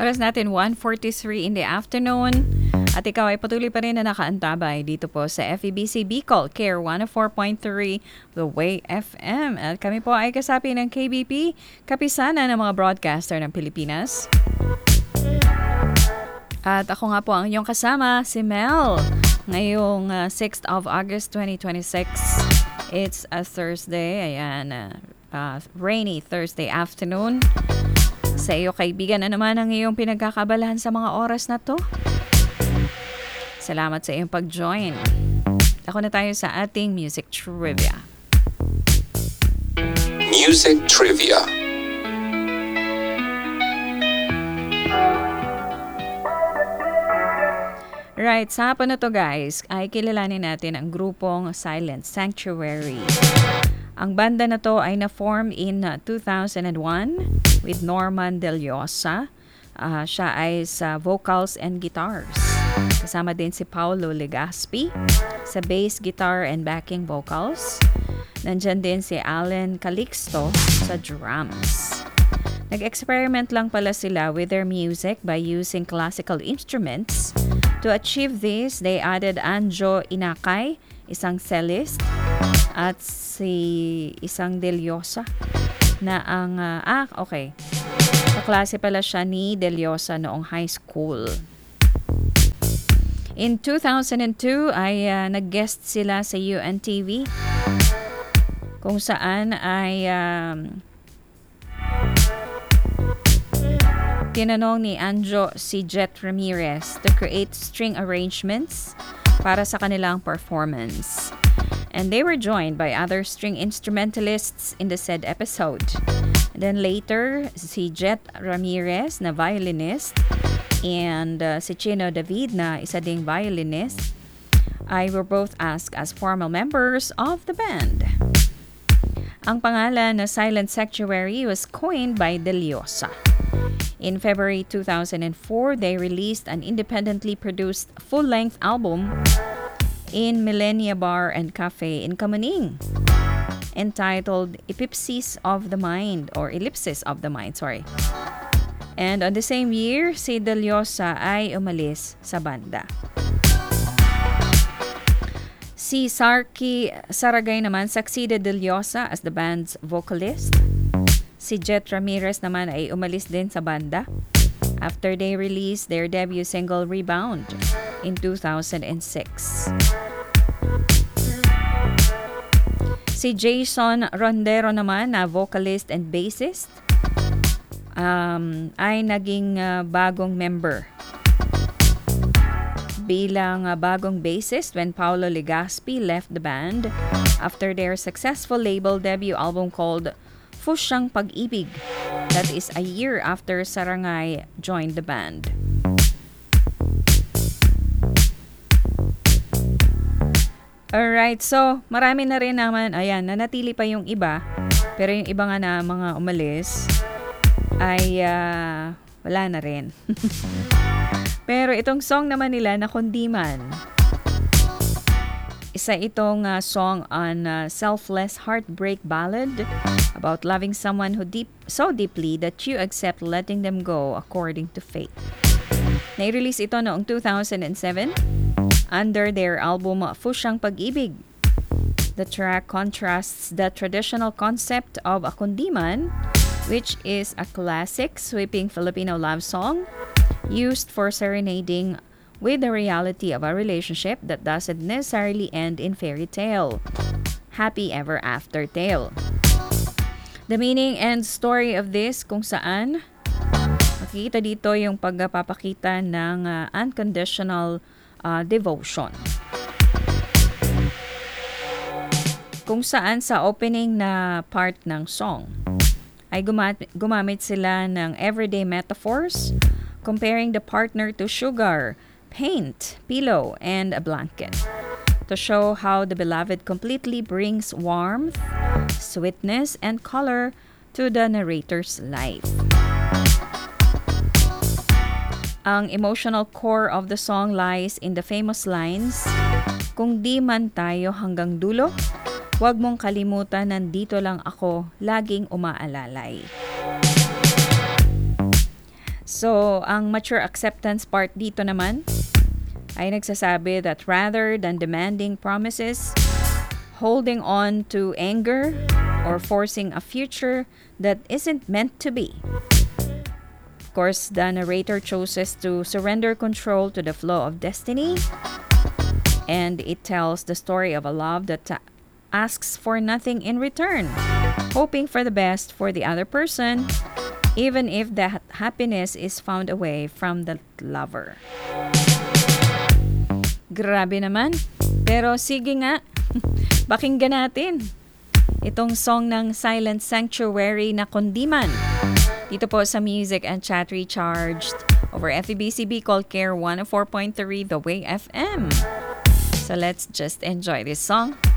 Oras natin 1:43 in the afternoon. At ikaw ay patuloy pa rin na nakaantabay dito po sa FEBC Bicol, Care 104.3, The Way FM. At kami po ay kasapi ng KBP, kapisanan ng mga broadcaster ng Pilipinas. At ako nga po ang inyong kasama, si Mel. Ngayong 6th of August 2026. It's a Thursday. Ayan, rainy Thursday afternoon. Sa iyo kaibigan na naman ang iyong pinagkakabalahan sa mga oras na to. Salamat sa iyong pag-join. Ako na tayo sa ating Music Trivia. Music Trivia. Right, sa hapon na to guys, ay kilalanin natin ang grupong Silent Sanctuary. Ang banda na to ay na-form in 2001 with Norman Del Llosa. Siya ay sa vocals and guitars. Kasama din si Paulo Legaspi sa bass, guitar, and backing vocals. Nandyan din si Alan Calixto sa drums. Nag-experiment lang pala sila with their music by using classical instruments. To achieve this, they added Anjo Inakay, isang cellist, at si isang Del Llosa na ang okay. Kaklase pala siya ni Del Llosa noong high school. In 2002 ay nag-guest sila sa UNTV kung saan ay tinanong ni Anjo si Jet Ramirez to create string arrangements para sa kanilang performance. And they were joined by other string instrumentalists in the said episode. And then later, si Jet Ramirez na violinist and si Chino David na isa ding violinist ay were both asked as formal members of the band. Ang pangalan na Silent Sanctuary was coined by Del Llosa. In February 2004, they released an independently produced full-length album in Millenia Bar and Cafe in Kamuning, entitled Ellipses of the Mind. And on the same year, si Del Llosa ay umalis sa banda. Si Sarky Saragay naman succeeded Del Llosa as the band's vocalist. Si Jet Ramirez naman ay umalis din sa banda after they released their debut single Rebound in 2006. Si Jason Rondero naman na vocalist and bassist ay naging bagong member bilang bagong bassist when Paulo Legaspi left the band after their successful label debut album called Fusyang Pag-ibig. That is a year after Sarangay joined the band. Alright, so marami na rin naman, ayan, nanatili pa yung iba. Pero yung iba nga na mga umalis ay wala na rin. Pero itong song naman nila na Kundiman, isa itong song on selfless heartbreak ballad about loving someone who so deeply that you accept letting them go according to fate. Nai-release ito noong 2007 under their album Fusyang Pag-ibig. The track contrasts the traditional concept of a kundiman, which is a classic sweeping Filipino love song used for serenading with the reality of a relationship that doesn't necessarily end in fairy tale, happy ever after tale. The meaning and story of this kung saan makikita dito yung pagpapakita ng unconditional devotion. Kung saan sa opening na part ng song ay gumamit sila ng everyday metaphors comparing the partner to sugar, paint, pillow, and a blanket to show how the beloved completely brings warmth, sweetness, and color to the narrator's life. Ang emotional core of the song lies in the famous lines, "Kung di man tayo hanggang dulo, huwag mong kalimutan, nandito lang ako, laging umaalalay." So, ang mature acceptance part dito naman ay nagsasabi that rather than demanding promises, holding on to anger, or forcing a future that isn't meant to be. Of course, the narrator chooses to surrender control to the flow of destiny, and it tells the story of a love that asks for nothing in return, hoping for the best for the other person, even if the happiness is found away from the lover. Grabe naman. Pero sige nga, pakinggan natin itong song ng Silent Sanctuary na Kundiman. Dito po sa Music and Chat Recharged over FEBC Called Care 104.3 The Way FM. So let's just enjoy this song.